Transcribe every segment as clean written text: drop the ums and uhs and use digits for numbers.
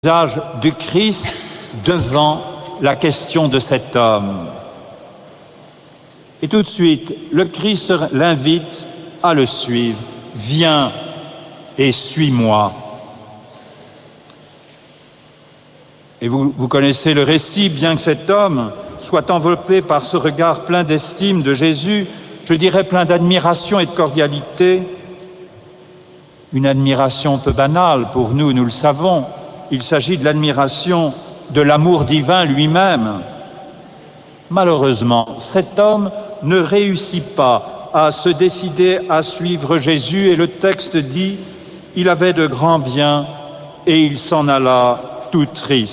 Visage du Christ devant la question de cet homme. Et tout de suite, le Christ l'invite à le suivre. Viens et suis-moi. Et vous connaissez le récit, bien que cet homme soit enveloppé par ce regard plein d'estime de Jésus, je dirais plein d'admiration et de cordialité. Une admiration peu banale pour nous, nous le savons. Il s'agit de l'admiration de l'amour divin lui-même. Malheureusement, cet homme ne réussit pas à se décider à suivre Jésus et le texte dit « Il avait de grands biens et il s'en alla tout triste ».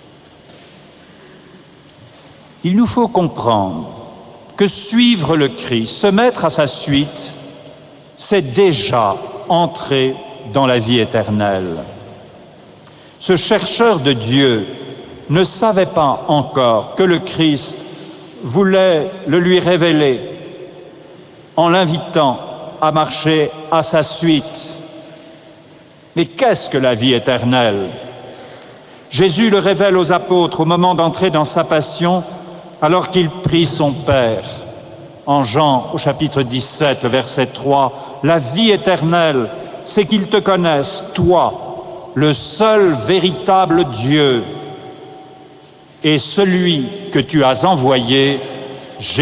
Il nous faut comprendre que suivre le Christ, se mettre à sa suite, c'est déjà entrer dans la vie éternelle. Ce chercheur de Dieu ne savait pas encore que le Christ voulait le lui révéler en l'invitant à marcher à sa suite. Mais qu'est-ce que la vie éternelle? Jésus le révèle aux apôtres au moment d'entrer dans sa passion, alors qu'il prie son Père. En Jean, au chapitre 17, le verset 3, « La vie éternelle, c'est qu'ils te connaissent, toi, le seul véritable Dieu, et celui que tu as envoyé, Jésus-Christ. »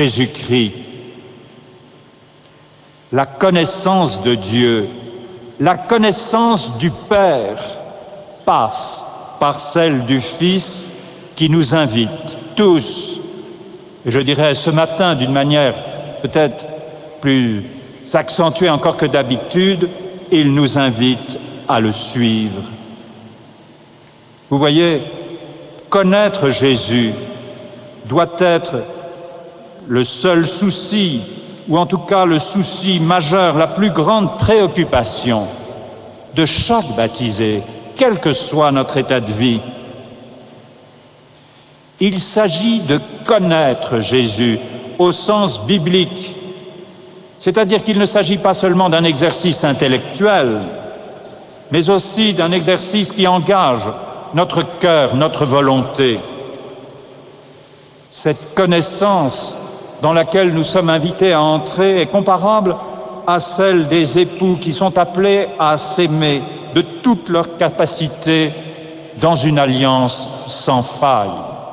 La connaissance de Dieu, la connaissance du Père passe par celle du Fils qui nous invite tous, et je dirais ce matin d'une manière peut-être plus accentuée encore que d'habitude, il nous invite à le suivre. Vous voyez, connaître Jésus doit être le seul souci, ou en tout cas le souci majeur, la plus grande préoccupation de chaque baptisé, quel que soit notre état de vie. Il s'agit de connaître Jésus au sens biblique, c'est-à-dire qu'il ne s'agit pas seulement d'un exercice intellectuel, mais aussi d'un exercice qui engage notre cœur, notre volonté. Cette connaissance dans laquelle nous sommes invités à entrer est comparable à celle des époux qui sont appelés à s'aimer de toute leur capacité dans une alliance sans faille.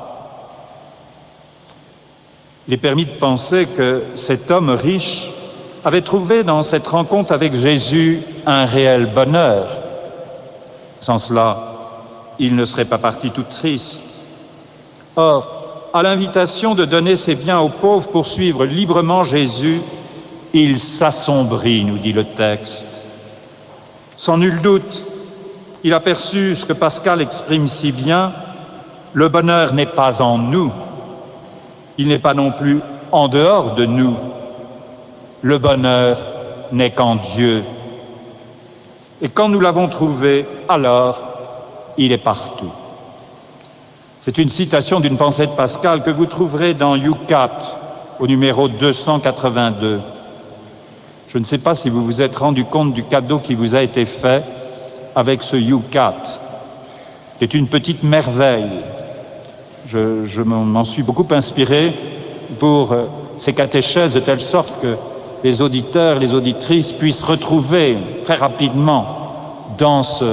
Il est permis de penser que cet homme riche avait trouvé dans cette rencontre avec Jésus un réel bonheur. Sans cela, il ne serait pas parti tout triste. Or, à l'invitation de donner ses biens aux pauvres pour suivre librement Jésus, il s'assombrit, nous dit le texte. Sans nul doute, il aperçut ce que Pascal exprime si bien, le bonheur n'est pas en nous, il n'est pas non plus en dehors de nous. Le bonheur n'est qu'en Dieu. Et quand nous l'avons trouvé, alors il est partout. C'est une citation d'une pensée de Pascal que vous trouverez dans Yucat, au numéro 282. Je ne sais pas si vous vous êtes rendu compte du cadeau qui vous a été fait avec ce Yucat. C'est une petite merveille. Je m'en suis beaucoup inspiré pour ces catéchèses de telle sorte que les auditeurs, les auditrices puissent retrouver très rapidement dans ce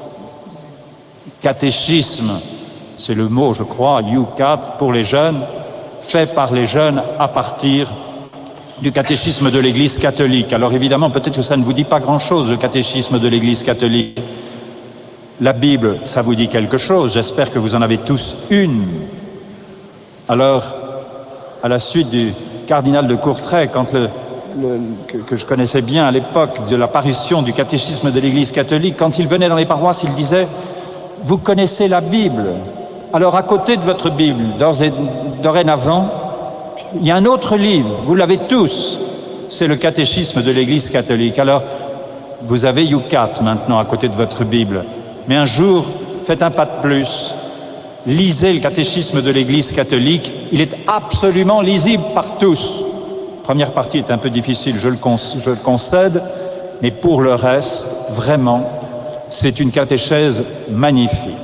catéchisme, c'est le mot, je crois, Yucat, pour les jeunes, fait par les jeunes à partir du catéchisme de l'Église catholique. Alors évidemment, peut-être que ça ne vous dit pas grand-chose, le catéchisme de l'Église catholique. La Bible, ça vous dit quelque chose, j'espère que vous en avez tous une. Alors, à la suite du cardinal de Courtrai, que je connaissais bien à l'époque de la parution du catéchisme de l'Église catholique, quand il venait dans les paroisses, il disait « Vous connaissez la Bible, alors à côté de votre Bible, dorénavant, il y a un autre livre, vous l'avez tous, c'est le catéchisme de l'Église catholique. Alors, vous avez Yucat maintenant à côté de votre Bible, mais un jour, faites un pas de plus, lisez le catéchisme de l'Église catholique, il est absolument lisible par tous. La première partie est un peu difficile, je le concède, mais pour le reste, vraiment, c'est une catéchèse magnifique.